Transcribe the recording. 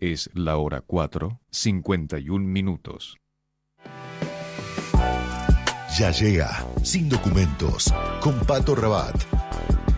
Es la hora 4:51. Ya llega Sin Documentos con Pato Rabat.